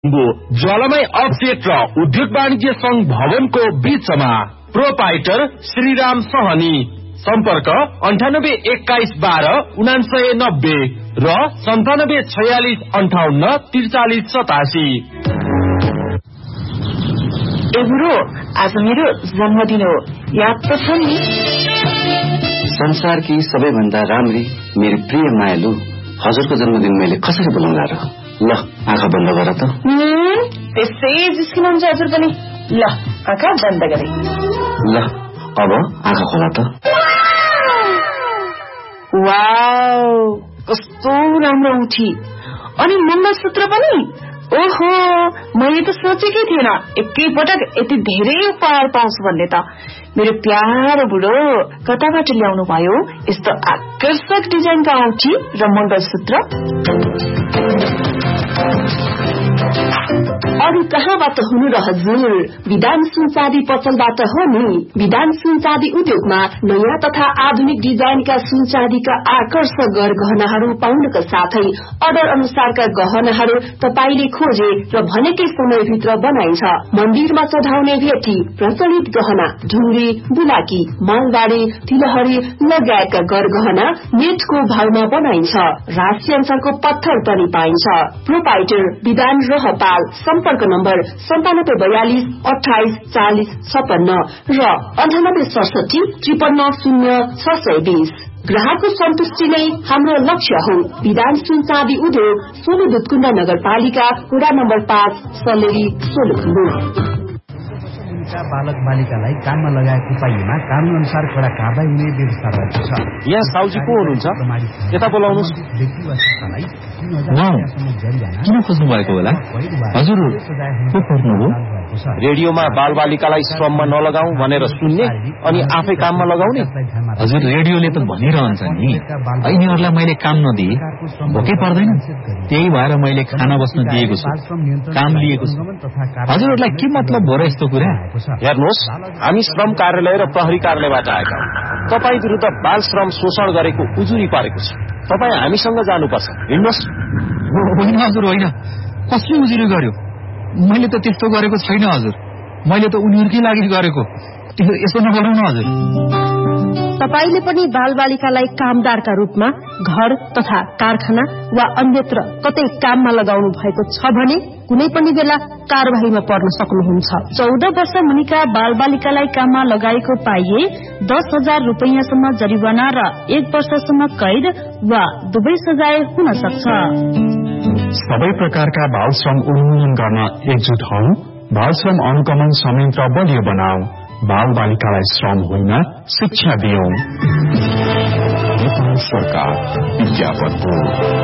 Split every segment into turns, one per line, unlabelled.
ज्वालामय offset र उद्योग वाणिज्य संघ भवनको बीचमा प्रोपाइटर श्रीराम सहनी। सम्पर्क 9821129990 र 9746584387।
गुरु, आज मेरो जन्मदिन हो, याद त छ नि?
संसारकी सबैभन्दा राम्री मेरी प्रिय मायालु हजुरको जन्मदिन मैले कसरी बोलाउँला र? ल आँखा बन्द गर त।
त्यसै जिस्किनुहुन्छ हजुर पनि। ल आँखा बन्द गरे।
ल अब आँखा खोला त।
वाउ, कस्तो राम्रो उठी। अनि मङ्गलसूत्र पनि। ओहो, मैले त सोचेकै थिएन एकैपटक यति धेरै उपहार पाउँछु भन्ने त। मेरो प्यारो बुढो कताबाट ल्याउनु भयो यस्तो आकर्षक डिजाइनका औँठी र मङ्गलसूत्र? अरू कहाँबाट हुनु र हजुर? विधान सुनचाँदी पसलबाट हो नि। विधान सुनचाँदी उद्योगमा नयाँ तथा आधुनिक डिजाइनका सुनचाँदीका आकर्षक गहनाहरू पाउनका साथै अर्डर अनुसारका गहनाहरू तपाईले खोजे र भनेकै समयभित्र बनाइन्छ। मन्दिरमा चढाउने भेटी, प्रचलित गहना, ढुङ्ग्री, बुलाकी, मालबारी, तिलहरी लगायतका गहना नेटको भावमा बनाइन्छ। राशि अनुसारको पत्थर पनि पाइन्छ। प्रोपाइटर विधान रहपाल। सम्पर्क नम्बर 9742284056 र 986753500620। ग्राहकको सन्तुष्टि नै हाम्रो लक्ष्य हो। विधान सुनचाँदी उद्योग, सोलु दुधकुण्ड नगरपालिका, वडा नम्बर 5, सलेरी, सोलुखुम्बु।
बालक बालिकालाई काममा लगाएको पाइएमा कानून अनुसार कडा कारबाही हुने व्यवस्था रहेको छ।
यहाँ साउजी को हुनुहुन्छ? यता बोलाउनुस्।
किन खोज्नु भएको होला? हजुर को खोज्नुभयो?
रेडियोमा बाल बालिकालाई श्रममा नलगाऊ भनेर सुन्ने अनि आफै काममा लगाउने।
हजुर रेडियोले त भनिरहन्छ नि, यिनीहरूलाई मैले काम नदिए भोकै पर्दैन। त्यही भएर मैले खाना बस्न दिएको छु, काम लिएको छु। हजुरहरूलाई के मतलब हो र यस्तो कुरा?
हेर्नुहोस्, हामी श्रम कार्यालय र प्रहरी कार्यालयबाट आएका हौं। तपाईँ विरुद्ध बाल श्रम शोषण गरेको उजुरी परेको छ। तपाईँ हामीसँग जानुपर्छ। हिँड्नुहोस्।
होइन हजुर होइन, कसले उजुरी गर्यो? मैले त त्यस्तो गरेको छैन हजुर। मैले त उनीहरूकै लागि गरेको। यसो नगरौँ न हजुर।
तपाईले पनि बालबालिकालाई कामदारका रूपमा घर तथा कारखाना वा अन्यत्र कतै काममा लगाउनु भएको छ भने कुनै पनि बेला कारबाहीमा पर्न सक्नुहुन्छ। 14 वर्ष मुनिका बालबालिकालाई काममा लगाएको पाइए 10,000 रुपैयाँसम्म जरिवाना र 1 वर्षसम्म कैद वा दुवै सजाय हुन सक्छ।
सबै प्रकारका बाल श्रम उन्मूलन गर्न एकजुट हौ। बाल श्रम अनुगमन संयन्त्र बलियो बनाऊ। बाल बालिकालाई श्रम होइन शिक्षा दियौ। नेपाल सरकार विज्ञापन हो।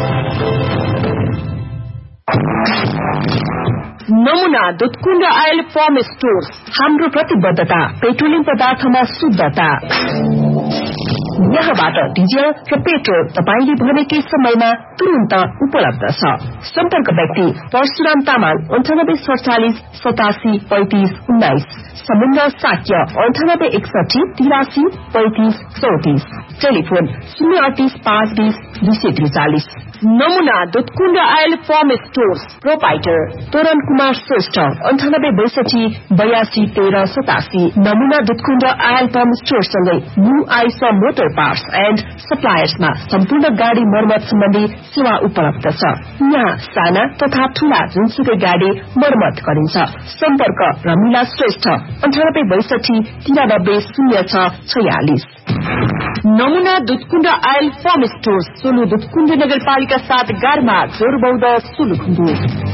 नमुना दुधकुण्ड आयल फर्म स्टोर्स। हाम्रो प्रतिबद्धता पेट्रोलियम पदार्थमा शुद्धता। यहाँबाट डिजल र पेट्रोल तपाईले भनेकै समयमा तुरन्त उपलब्ध छ। सम्पर्क व्यक्ति परशुराम तामाङ 9847873519। समुद्र साक्य 9861833534। टेलिफोन 038520243। नमुना Dudhkund oil form stores. Proprietor तोरण कुमार श्रेष्ठ 9862821387। नमुना दुधकुण्ड आयल फर्म स्टोर सँगै new Aisa motor parts and सप्लायर्समा सम्पूर्ण गाडी मर्मत सम्बन्धी सेवा उपलब्ध छ। यहाँ साना तथा ठूला जुनसुकै गाडी मर्मत गरिन्छ। सम्पर्क रमिला श्रेष्ठ 9862930646। नमुना Dudhkund oil form store, Solu Dudhkund नगरपालिका 7 गारमा, जोरबौध, सोलुखुम्बु।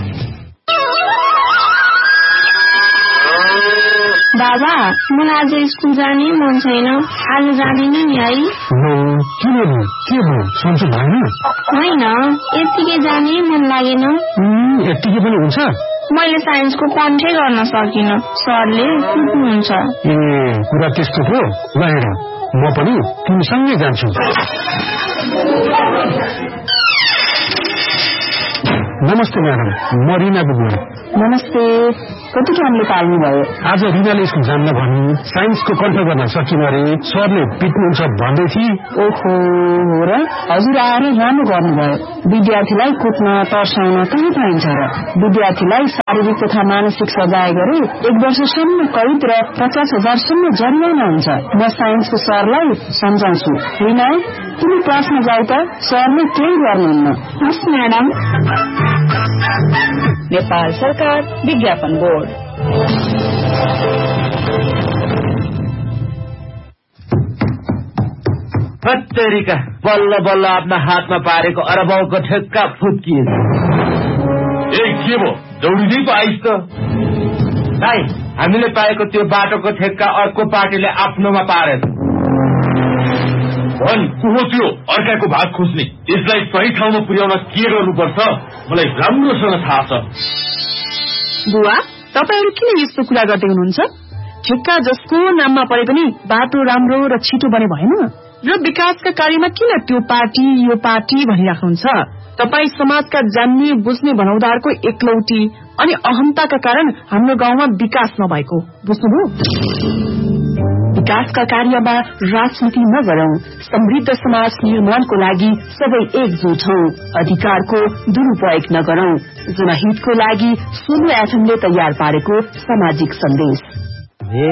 बाबा, मलाई आज स्कुल जाने मन छैन। आज जाँदिन नि है?
किन के हो? सन्चो भएन?
होइन, यत्तिकै जाने मन लागेन।
यत्तिकै पनि हुन्छ?
मैले साइन्सको कन्ठै गर्न सकिन। सरले कुट्नुहुन्छ।
कुरा त्यस्तो हो? ल हेर, म पनि तिमीसँगै जान्छु। नमस्ते म्याडम, म रिना बुबुल।
नमस्ते, कति कामले पाल्नुभयो?
आज रिनाले स्कुल जान्न भनी साइन्सको कन्ठ गर्न सकिन अरे, सरले पिट्नुहुन्छ भन्दै थिए।
ओहो, हो र? हजुर आएर राम्रो गर्नुभयो। विद्यार्थीलाई कुट्न तर्साउन कहाँ पाइन्छ र? विद्यार्थीलाई शारीरिक तथा मानसिक सजाय गरे 1 वर्षसम्म कैद र 50,000 सम्म जरिवाना हुन्छ। म साइन्सको सरलाई सम्झाउँछु। रिना, तिमी क्लासमा जाऊ त, सरले केही गर्नुहुन्न।
हस् म्याडम।
नेपाल सरकार विज्ञापन बोर्ड।
हत्तेरीका बल्ल बल्ल आफ्ना हातमा पारेको अरबौंको ठेक्का फुत्किएछ। ए के भो, दौडिँदै पो आइस त? भाइ, हामीले पाएको त्यो बाटोको ठेक्का अर्को पार्टीले आफ्नोमा पारेछ। भन्, को हो त्यो अर्काको भाग खोज्ने? यसलाई सही ठाउँमा पुर्याउन के गर्नुपर्छ मलाई राम्रोसँग थाहा छ।
बुवा, तपाईहरु किन यस्तो कुरा गर्दै हुनुहुन्छ? ठेक्का जसको नाममा परे पनि बाटो राम्रो र छिटो बने भएन र विकासका कार्यमा किन त्यो पार्टी यो पार्टी भनिराख्नुहुन्छ? तपाई समाजका जान्ने बुझ्ने भनौदारको एकलौटी अनि अहमताका कारण हाम्रो गाउँमा विकास नभएको बुझ्नुभयो? विकासका कार्यमा राजनीति नगरौं, समृद्ध समाज निर्माणको लागि सबै एकजुट हौं, अधिकारको दुरुपयोग नगरौं। जनहितको लागि सुन्नु एफएमले तयार पारेको सामाजिक सन्देश।